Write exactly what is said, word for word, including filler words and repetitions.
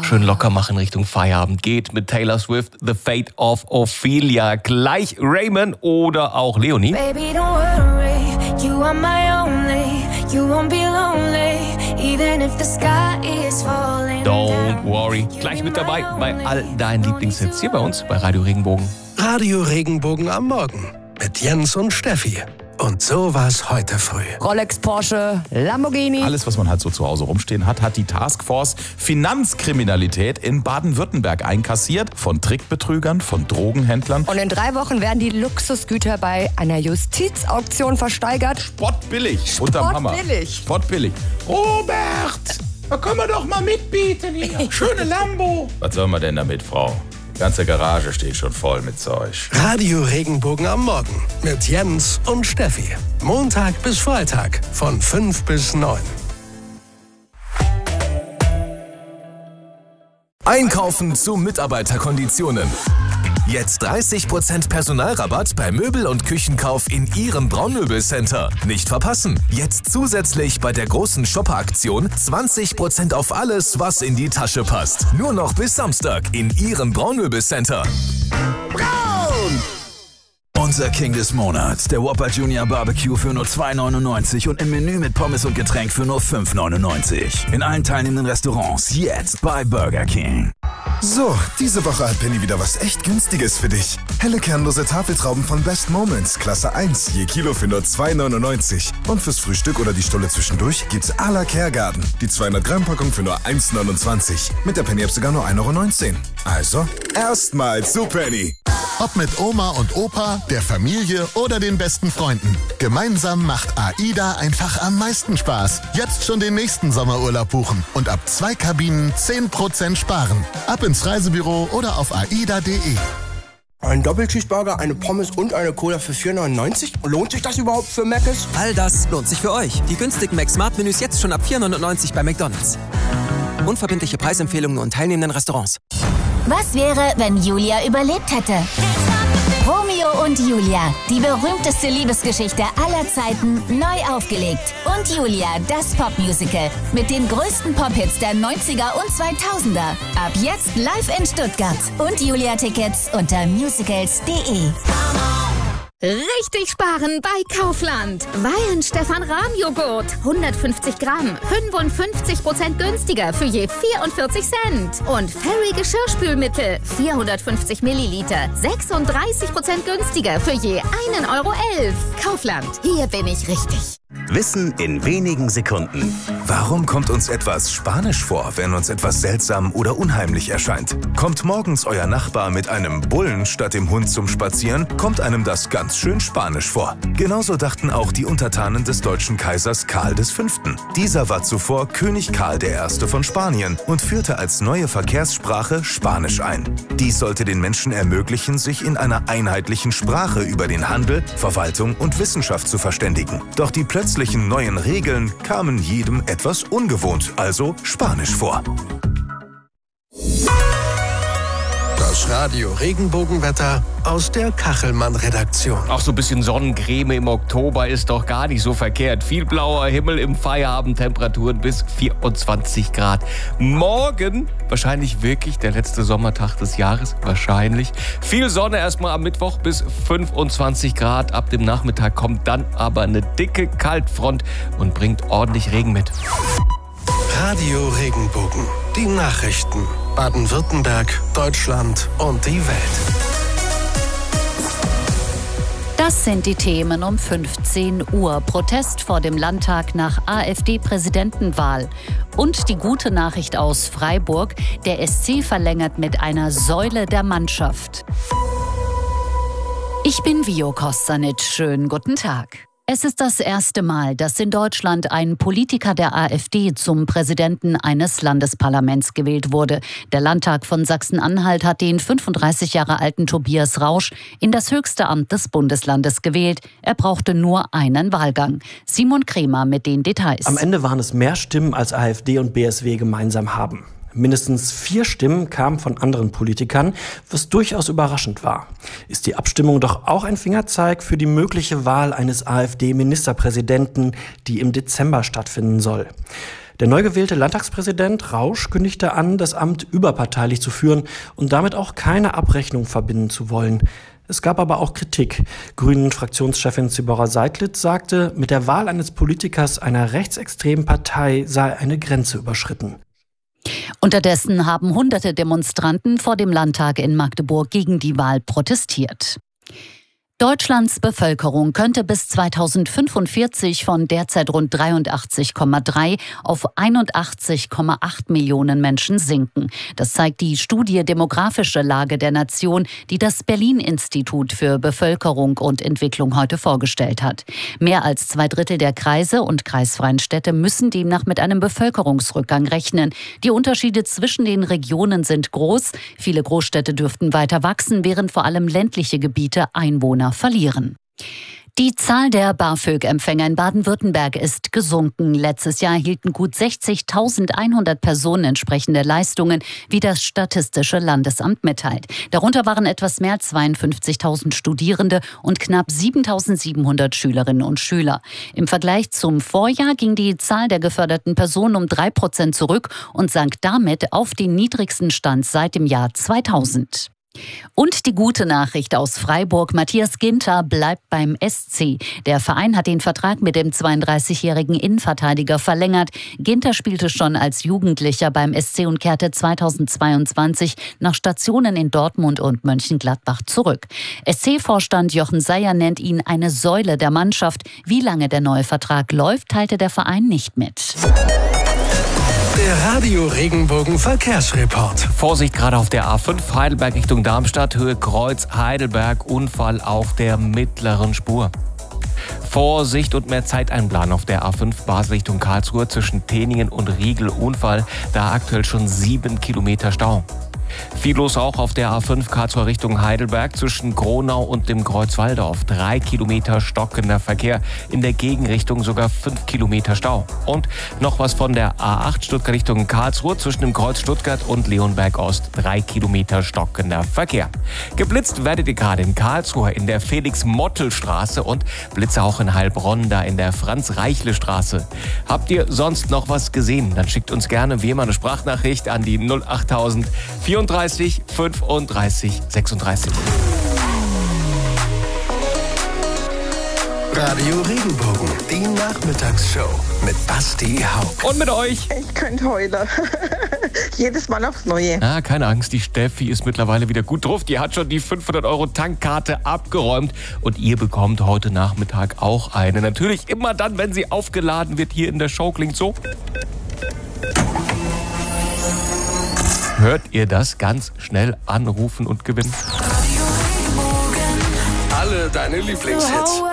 schön locker machen Richtung Feierabend geht mit Taylor Swift, The Fate of Ophelia. Gleich Raymond oder auch Leonie. Baby, don't worry, you are my only, you won't be lonely, even if the sky is falling Don't worry. Gleich mit dabei bei all deinen Lieblingshits hier bei uns bei Radio Regenbogen. Radio Regenbogen am Morgen mit Jens und Steffi. Und so war's heute früh. Rolex, Porsche, Lamborghini. Alles, was man halt so zu Hause rumstehen hat, hat die Taskforce Finanzkriminalität in Baden-Württemberg einkassiert. Von Trickbetrügern, von Drogenhändlern. Und in drei Wochen werden die Luxusgüter bei einer Justizauktion versteigert. Spottbillig. Unterm Hammer. Spottbillig. Spottbillig. Robert, da können wir doch mal mitbieten hier. Schöne Lambo. Was soll man denn damit, Frau? Die ganze Garage steht schon voll mit Zeug. Radio Regenbogen am Morgen mit Jens und Steffi. Montag bis Freitag von fünf bis neun. Einkaufen zu Mitarbeiterkonditionen. Jetzt dreißig Prozent Personalrabatt bei Möbel- und Küchenkauf in Ihrem Braunmöbelcenter. Nicht verpassen. Jetzt zusätzlich bei der großen Shopper-Aktion zwanzig Prozent auf alles, was in die Tasche passt. Nur noch bis Samstag in Ihrem Braunmöbelcenter. Braun! Unser King des Monats, der Whopper Junior Barbecue für nur zwei neunundneunzig und im Menü mit Pommes und Getränk für nur fünf neunundneunzig. In allen teilnehmenden Restaurants jetzt bei Burger King. So, diese Woche hat Penny wieder was echt Günstiges für dich. Helle kernlose Tafeltrauben von Best Moments, Klasse eins, je Kilo für nur zwei neunundneunzig. Und fürs Frühstück oder die Stulle zwischendurch gibt's à la Kergarten. Die zweihundert Gramm Packung für nur eins neunundzwanzig. Mit der Penny-App sogar nur ein Euro neunzehn. Also, erstmal zu Penny. Ob mit Oma und Opa, der Familie oder den besten Freunden. Gemeinsam macht AIDA einfach am meisten Spaß. Jetzt schon den nächsten Sommerurlaub buchen und ab zwei Kabinen zehn Prozent sparen. Ab ins Reisebüro oder auf aida punkt de. Ein Doppelcheeseburger, eine Pommes und eine Cola für vier neunundneunzig? Lohnt sich das überhaupt für Mc's? All das lohnt sich für euch. Die günstigen Mac-Smart-Menüs jetzt schon ab vier neunundneunzig bei McDonald's. Unverbindliche Preisempfehlungen und teilnehmenden Restaurants. Was wäre, wenn Julia überlebt hätte? Romeo und Julia, die berühmteste Liebesgeschichte aller Zeiten, neu aufgelegt. Und Julia, das Popmusical mit den größten Pop-Hits der neunziger und zweitausender. Ab jetzt live in Stuttgart. Und Julia-Tickets unter musicals punkt de. Richtig sparen bei Kaufland. Weihen Stefan Rahm Joghurt. hundertfünfzig Gramm. fünfundfünfzig Prozent günstiger für je vierundvierzig Cent. Und Fairy Geschirrspülmittel. vierhundertfünfzig Milliliter. sechsunddreißig Prozent günstiger für je einen Euro elf. Kaufland. Hier bin ich richtig. Wissen in wenigen Sekunden. Warum kommt uns etwas Spanisch vor, wenn uns etwas seltsam oder unheimlich erscheint? Kommt morgens euer Nachbar mit einem Bullen statt dem Hund zum Spazieren, kommt einem das ganz schön spanisch vor. Genauso dachten auch die Untertanen des deutschen Kaisers Karl der Fünfte. Dieser war zuvor König Karl der Erste von Spanien und führte als neue Verkehrssprache Spanisch ein. Dies sollte den Menschen ermöglichen, sich in einer einheitlichen Sprache über den Handel, Verwaltung und Wissenschaft zu verständigen. Doch die plötzlichen neuen Regeln kamen jedem etwas ungewohnt, also Spanisch vor. Das Radio Regenbogenwetter aus der Kachelmann-Redaktion. Auch so ein bisschen Sonnencreme im Oktober ist doch gar nicht so verkehrt. Viel blauer Himmel im Feierabend, Temperaturen bis vierundzwanzig Grad. Morgen wahrscheinlich wirklich der letzte Sommertag des Jahres, wahrscheinlich. Viel Sonne erstmal am Mittwoch bis fünfundzwanzig Grad. Ab dem Nachmittag kommt dann aber eine dicke Kaltfront und bringt ordentlich Regen mit. Radio Regenbogen, die Nachrichten. Baden-Württemberg, Deutschland und die Welt. Das sind die Themen um fünfzehn Uhr. Protest vor dem Landtag nach AfD-Präsidentenwahl. Und die gute Nachricht aus Freiburg. Der S C verlängert mit einer Säule der Mannschaft. Ich bin Vio Kostanic. Schönen guten Tag. Es ist das erste Mal, dass in Deutschland ein Politiker der AfD zum Präsidenten eines Landesparlaments gewählt wurde. Der Landtag von Sachsen-Anhalt hat den fünfunddreißig Jahre alten Tobias Rausch in das höchste Amt des Bundeslandes gewählt. Er brauchte nur einen Wahlgang. Simon Kremer mit den Details. Am Ende waren es mehr Stimmen, als AfD und B S W gemeinsam haben. Mindestens vier Stimmen kamen von anderen Politikern, was durchaus überraschend war. Ist die Abstimmung doch auch ein Fingerzeig für die mögliche Wahl eines AfD-Ministerpräsidenten, die im Dezember stattfinden soll. Der neu gewählte Landtagspräsident Rausch kündigte an, das Amt überparteilich zu führen und damit auch keine Abrechnung verbinden zu wollen. Es gab aber auch Kritik. Grünen-Fraktionschefin Zibora Seidlitz sagte, mit der Wahl eines Politikers einer rechtsextremen Partei sei eine Grenze überschritten. Unterdessen haben hunderte Demonstranten vor dem Landtag in Magdeburg gegen die Wahl protestiert. Deutschlands Bevölkerung könnte bis zweitausendfünfundvierzig von derzeit rund dreiundachtzig Komma drei auf einundachtzig Komma acht Millionen Menschen sinken. Das zeigt die Studie Demografische Lage der Nation, die das Berlin-Institut für Bevölkerung und Entwicklung heute vorgestellt hat. Mehr als zwei Drittel der Kreise und kreisfreien Städte müssen demnach mit einem Bevölkerungsrückgang rechnen. Die Unterschiede zwischen den Regionen sind groß. Viele Großstädte dürften weiter wachsen, während vor allem ländliche Gebiete Einwohner verlieren. Die Zahl der BAföG-Empfänger in Baden-Württemberg ist gesunken. Letztes Jahr erhielten gut sechzigtausendeinhundert Personen entsprechende Leistungen, wie das Statistische Landesamt mitteilt. Darunter waren etwas mehr als zweiundfünfzigtausend Studierende und knapp siebentausendsiebenhundert Schülerinnen und Schüler. Im Vergleich zum Vorjahr ging die Zahl der geförderten Personen um drei Prozent zurück und sank damit auf den niedrigsten Stand seit dem Jahr zweitausend. Und die gute Nachricht aus Freiburg: Matthias Ginter bleibt beim S C. Der Verein hat den Vertrag mit dem zweiunddreißigjährigen Innenverteidiger verlängert. Ginter spielte schon als Jugendlicher beim S C und kehrte zweitausendzweiundzwanzig nach Stationen in Dortmund und Mönchengladbach zurück. S C-Vorstand Jochen Seyer nennt ihn eine Säule der Mannschaft. Wie lange der neue Vertrag läuft, teilte der Verein nicht mit. Der Radio Regenbogen Verkehrsreport. Vorsicht gerade auf der A fünf Heidelberg Richtung Darmstadt, Höhe Kreuz Heidelberg, Unfall auf der mittleren Spur. Vorsicht und mehr Zeit einplanen auf der A fünf Basel Richtung Karlsruhe zwischen Teningen und Riegel, Unfall, da aktuell schon sieben Kilometer Stau. Viel los auch auf der A fünf Karlsruhe Richtung Heidelberg zwischen Gronau und dem Kreuz Walldorf. Drei Kilometer stockender Verkehr. In der Gegenrichtung sogar fünf Kilometer Stau. Und noch was von der A acht Stuttgart Richtung Karlsruhe zwischen dem Kreuz Stuttgart und Leonberg Ost. Drei Kilometer stockender Verkehr. Geblitzt werdet ihr gerade in Karlsruhe in der Felix-Mottl-Straße und Blitze auch in Heilbronn, da in der Franz-Reichle-Straße. Habt ihr sonst noch was gesehen? Dann schickt uns gerne wie immer eine Sprachnachricht an die null achttausend vierunddreißig fünfunddreißig sechsunddreißig. Radio Regenbogen, die Nachmittagsshow mit Basti Haupt. Und mit euch. Ich könnte heulen. Jedes Mal aufs Neue. Ah, keine Angst, die Steffi ist mittlerweile wieder gut drauf. Die hat schon die fünfhundert Euro Tankkarte abgeräumt. Und ihr bekommt heute Nachmittag auch eine. Natürlich immer dann, wenn sie aufgeladen wird. Hier in der Show klingt so. Hört ihr das? Ganz schnell anrufen und gewinnen. Alle deine Lieblingshits.